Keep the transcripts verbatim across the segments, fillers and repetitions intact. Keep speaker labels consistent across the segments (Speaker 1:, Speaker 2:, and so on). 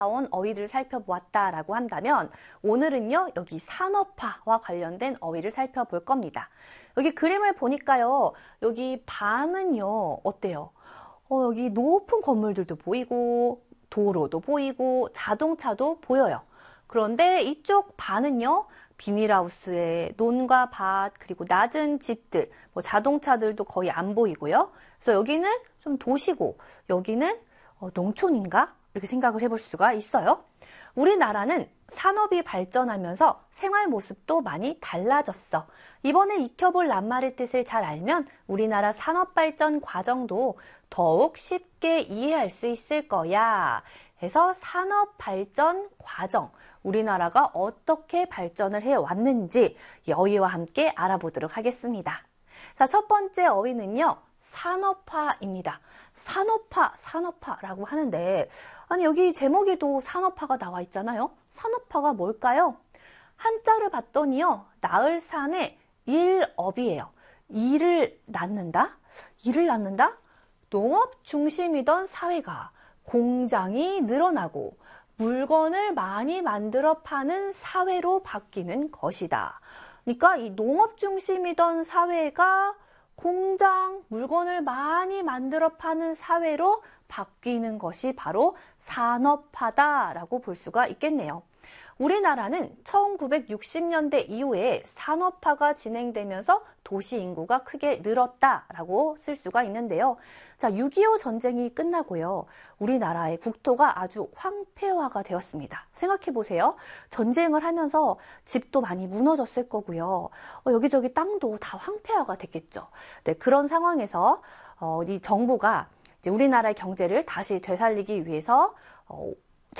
Speaker 1: 나온 어휘를 살펴보았다라고 한다면 오늘은요, 여기 산업화와 관련된 어휘를 살펴볼 겁니다. 여기 그림을 보니까요, 여기 반은요, 어때요? 어, 여기 높은 건물들도 보이고, 도로도 보이고, 자동차도 보여요. 그런데 이쪽 반은요, 비닐하우스에 논과 밭, 그리고 낮은 집들, 뭐 자동차들도 거의 안 보이고요. 그래서 여기는 좀 도시고, 여기는 어, 농촌인가? 이렇게 생각을 해볼 수가 있어요. 우리나라는 산업이 발전하면서 생활 모습도 많이 달라졌어. 이번에 익혀볼 낱말의 뜻을 잘 알면 우리나라 산업 발전 과정도 더욱 쉽게 이해할 수 있을 거야. 해서 산업 발전 과정, 우리나라가 어떻게 발전을 해왔는지 이 어휘와 함께 알아보도록 하겠습니다. 자, 첫 번째 어휘는요, 산업화입니다. 산업화, 산업화라고 하는데, 아니, 여기 제목에도 산업화가 나와 있잖아요. 산업화가 뭘까요? 한자를 봤더니요, 낳을 산의 일업이에요. 일을 낳는다? 일을 낳는다? 농업 중심이던 사회가 공장이 늘어나고 물건을 많이 만들어 파는 사회로 바뀌는 것이다. 그러니까 이 농업 중심이던 사회가 공장, 물건을 많이 만들어 파는 사회로 바뀌는 것이 바로 산업화다라고 볼 수가 있겠네요. 우리나라는 천구백육십 년대 이후에 산업화가 진행되면서 도시 인구가 크게 늘었다라고 쓸 수가 있는데요. 자, 육이오 전쟁이 끝나고요. 우리나라의 국토가 아주 황폐화가 되었습니다. 생각해 보세요. 전쟁을 하면서 집도 많이 무너졌을 거고요. 어, 여기저기 땅도 다 황폐화가 됐겠죠. 네, 그런 상황에서 어, 이 정부가 이제 우리나라의 경제를 다시 되살리기 위해서 어,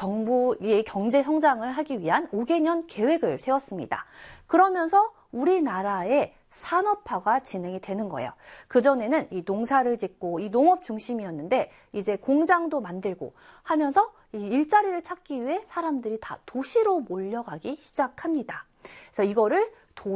Speaker 1: 정부의 경제 성장을 하기 위한 오 개년 계획을 세웠습니다. 그러면서 우리나라의 산업화가 진행이 되는 거예요. 그전에는 이 농사를 짓고 이 농업 중심이었는데 이제 공장도 만들고 하면서 이 일자리를 찾기 위해 사람들이 다 도시로 몰려가기 시작합니다. 그래서 이거를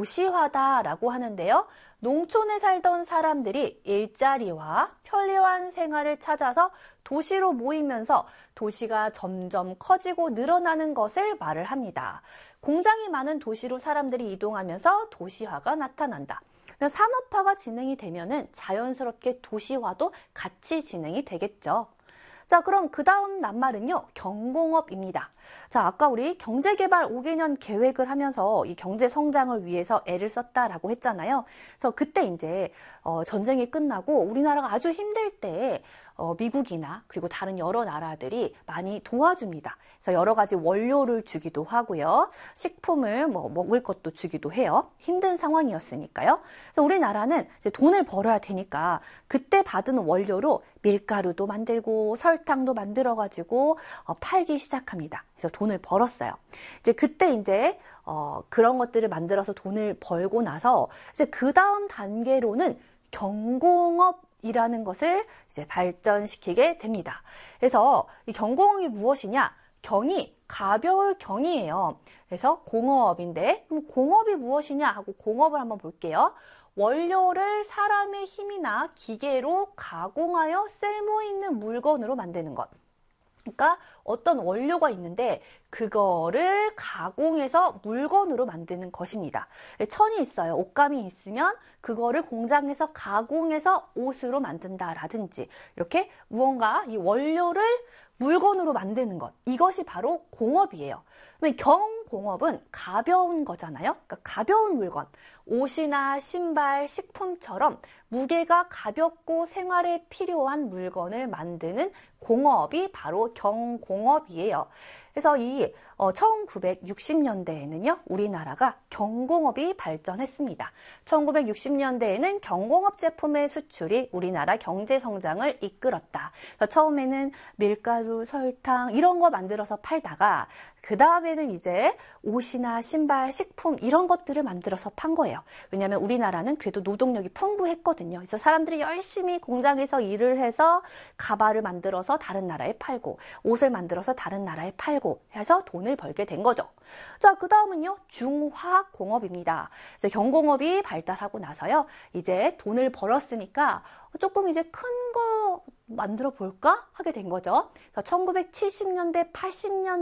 Speaker 1: 도시화다라고 하는데요. 농촌에 살던 사람들이 일자리와 편리한 생활을 찾아서 도시로 모이면서 도시가 점점 커지고 늘어나는 것을 말을 합니다. 공장이 많은 도시로 사람들이 이동하면서 도시화가 나타난다. 산업화가 진행이 되면은 자연스럽게 도시화도 같이 진행이 되겠죠. 자, 그럼 그 다음 낱말은요, 경공업입니다. 자, 아까 우리 경제개발 오 개년 계획을 하면서 이 경제 성장을 위해서 애를 썼다라고 했잖아요. 그래서 그때 이제 어, 전쟁이 끝나고 우리나라가 아주 힘들 때 어, 미국이나 그리고 다른 여러 나라들이 많이 도와줍니다. 그래서 여러 가지 원료를 주기도 하고요. 식품을 뭐 먹을 것도 주기도 해요. 힘든 상황이었으니까요. 그래서 우리나라는 이제 돈을 벌어야 되니까 그때 받은 원료로 밀가루도 만들고 설탕도 만들어가지고 어, 팔기 시작합니다. 그래서 돈을 벌었어요. 이제 그때 이제 어, 그런 것들을 만들어서 돈을 벌고 나서 이제 그 다음 단계로는 경공업 이라는 것을 이제 발전시키게 됩니다. 그래서 이 경공업이 무엇이냐? 경이 가벼울 경이에요. 그래서 공업인데 그럼 공업이 무엇이냐 하고 공업을 한번 볼게요. 원료를 사람의 힘이나 기계로 가공하여 쓸모 있는 물건으로 만드는 것. 그러니까 어떤 원료가 있는데 그거를 가공해서 물건으로 만드는 것입니다. 천이 있어요. 옷감이 있으면 그거를 공장에서 가공해서 옷으로 만든다라든지 이렇게 무언가 이 원료를 물건으로 만드는 것. 이것이 바로 공업이에요. 그러면 경공업은 가벼운 거잖아요. 그러니까 가벼운 물건. 옷이나 신발, 식품처럼 무게가 가볍고 생활에 필요한 물건을 만드는 공업이 바로 경공업이에요. 그래서 이 어, 천구백육십 년대에는요, 우리나라가 경공업이 발전했습니다. 천구백육십 년대에는 경공업 제품의 수출이 우리나라 경제 성장을 이끌었다. 그래서 처음에는 밀가루, 설탕 이런 거 만들어서 팔다가 그 다음에는 이제 옷이나 신발, 식품 이런 것들을 만들어서 판 거예요. 왜냐하면 우리나라는 그래도 노동력이 풍부했거든요. 그래서 사람들이 열심히 공장에서 일을 해서 가발을 만들어서 다른 나라에 팔고 옷을 만들어서 다른 나라에 팔고 해서 돈을 벌게 된 거죠. 자, 그 다음은요, 중화공업입니다. 이제 경공업이 발달하고 나서요, 이제 돈을 벌었으니까 조금 이제 큰 거 만들어 볼까 하게 된 거죠. 천구백칠십 년대, 팔십 년대